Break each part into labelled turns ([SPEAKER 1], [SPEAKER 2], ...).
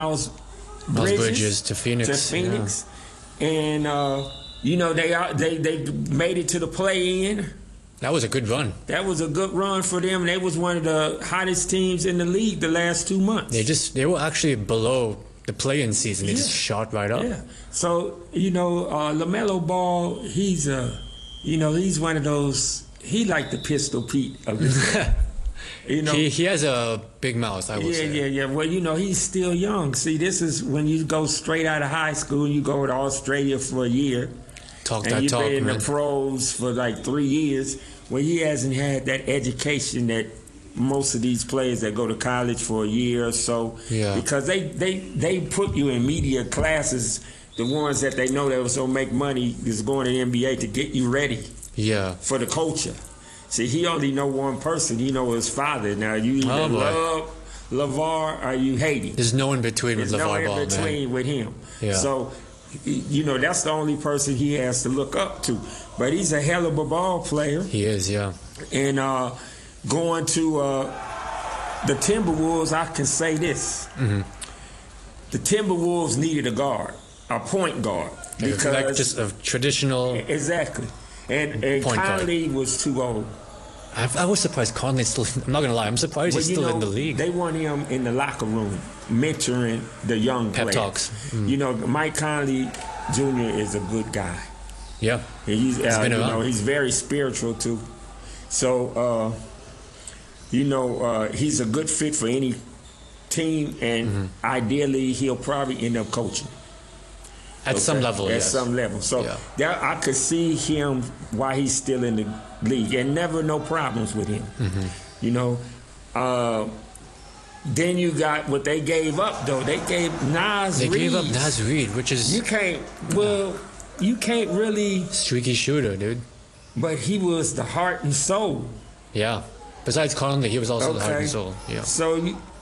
[SPEAKER 1] Miles
[SPEAKER 2] Miles Bridges to Phoenix.
[SPEAKER 1] And they made it to the play-in.
[SPEAKER 2] That was a good run.
[SPEAKER 1] That was a good run for them. They was one of the hottest teams in the league the last 2 months.
[SPEAKER 2] They were actually below the play-in season. They just shot right up.
[SPEAKER 1] Yeah. So LaMelo Ball, he's one of those. He like the Pistol Pete of this.
[SPEAKER 2] He has a big mouth, I would say.
[SPEAKER 1] Yeah. Well, he's still young. See, this is when you go straight out of high school, you go to Australia for a year. You've been in the pros for like 3 years. Well, he hasn't had that education that most of these players that go to college for a year or so.
[SPEAKER 2] Yeah.
[SPEAKER 1] Because they put you in media classes, the ones that they know that was going to make money is going to the NBA to get you ready for the culture. See, he only know one person. He know his father. Now, you either love LeVar or you hate him.
[SPEAKER 2] There's no in between with LeVar Ball, man.
[SPEAKER 1] There's no in between with him.
[SPEAKER 2] Yeah.
[SPEAKER 1] So, that's the only person he has to look up to. But he's a hell of a ball player.
[SPEAKER 2] He is, yeah.
[SPEAKER 1] And going to the Timberwolves, I can say this. Mm-hmm. The Timberwolves needed a guard, a point guard.
[SPEAKER 2] Because like just a traditional...
[SPEAKER 1] Exactly. And Conley was too old.
[SPEAKER 2] I was surprised Conley's still... I'm not going to lie. I'm surprised he's still in the league.
[SPEAKER 1] They want him in the locker room, mentoring the young players.
[SPEAKER 2] Pep talks.
[SPEAKER 1] Mike Conley Jr. is a good guy.
[SPEAKER 2] Yeah.
[SPEAKER 1] He's he's very spiritual, too. So, he's a good fit for any team, and ideally he'll probably end up coaching.
[SPEAKER 2] At some level,
[SPEAKER 1] At some level. So I could see him why he's still in the league and never no problems with him. Mm-hmm. Then you got what they gave up, though. They gave Naz Reid. They gave up
[SPEAKER 2] Naz Reid, which is...
[SPEAKER 1] You can't really...
[SPEAKER 2] Streaky shooter, dude.
[SPEAKER 1] But he was the heart and soul.
[SPEAKER 2] Yeah. Besides Conley, he was also the heart and soul. Yeah.
[SPEAKER 1] So,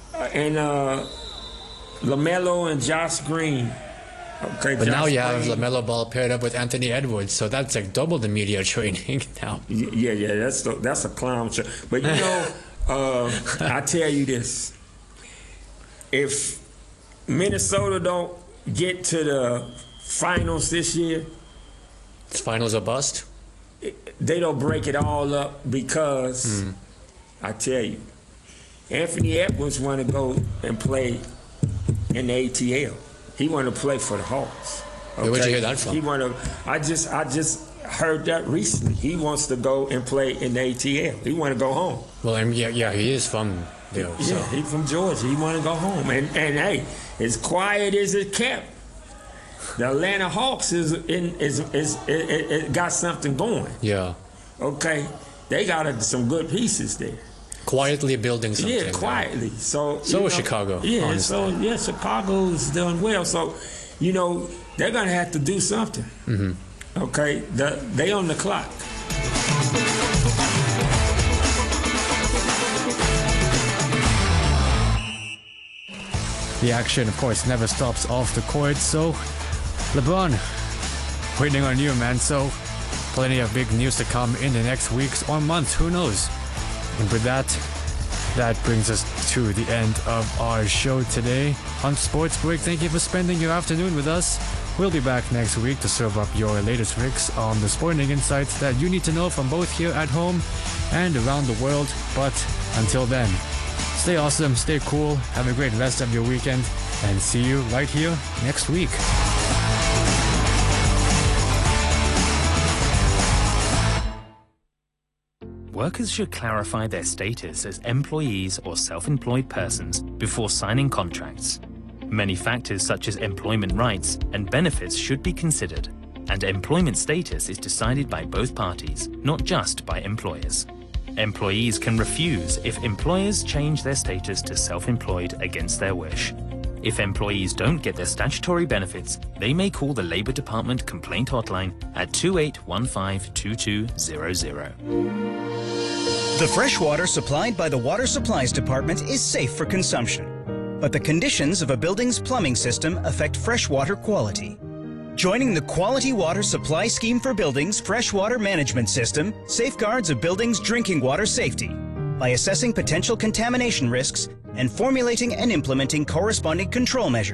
[SPEAKER 1] LaMelo and Josh Green... Okay,
[SPEAKER 2] but now you have LaMelo Ball paired up with Anthony Edwards, so that's like double the media training now.
[SPEAKER 1] Yeah, that's a clown show. But I tell you this: if Minnesota don't get to the finals this year,
[SPEAKER 2] finals are bust.
[SPEAKER 1] They don't break it all up because I tell you, Anthony Edwards want to go and play in the ATL. He want to play for the Hawks.
[SPEAKER 2] Okay? Where'd you hear that from?
[SPEAKER 1] I just heard that recently. He wants to go and play in the ATL. He want to go home.
[SPEAKER 2] Well, he is from there.
[SPEAKER 1] Yeah, so. He's from Georgia. He want to go home. And hey, as quiet as it kept, the Atlanta Hawks is got something going.
[SPEAKER 2] Yeah.
[SPEAKER 1] Okay, they got some good pieces there.
[SPEAKER 2] Quietly building something.
[SPEAKER 1] Yeah, quietly. So
[SPEAKER 2] is Chicago.
[SPEAKER 1] Yeah,
[SPEAKER 2] honestly.
[SPEAKER 1] Chicago's doing well. So, they're gonna have to do something. Mm-hmm. Okay, they on the clock.
[SPEAKER 2] The action, of course, never stops off the court. So, LeBron, waiting on you, man. So, plenty of big news to come in the next weeks or months. Who knows? And with that brings us to the end of our show today on Sports Break. Thank you for spending your afternoon with us. We'll be back next week to serve up your latest picks on the sporting insights that you need to know from both here at home and around the world. But until then, stay awesome, stay cool, have a great rest of your weekend, and see you right here next week.
[SPEAKER 3] Workers should clarify their status as employees or self-employed persons before signing contracts. Many factors such as employment rights and benefits should be considered, and employment status is decided by both parties, not just by employers. Employees can refuse if employers change their status to self-employed against their wish. If employees don't get their statutory benefits, they may call the Labour Department complaint hotline at 2815-2200.
[SPEAKER 4] The fresh water supplied by the Water Supplies Department is safe for consumption, but the conditions of a building's plumbing system affect freshwater quality. Joining the Quality Water Supply Scheme for Buildings Freshwater Management System safeguards a building's drinking water safety by assessing potential contamination risks and formulating and implementing corresponding control measures.